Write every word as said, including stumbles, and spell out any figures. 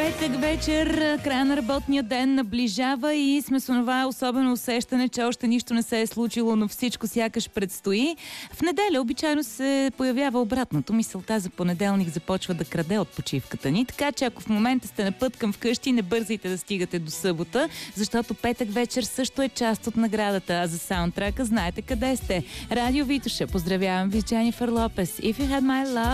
Петък вечер, края на работния ден наближава и сме с онова особено усещане, че още нищо не се е случило, но всичко сякаш предстои. В неделя обичайно се появява обратното. Мисълта за понеделник започва да краде от почивката ни, така че ако в момента сте на път към вкъщи, не бързайте да стигате до събота, защото петък вечер също е част от наградата, а за саундтрака знаете къде сте. Радио Витоша, поздравявам ви с Дженифър Лопес. If you had my love.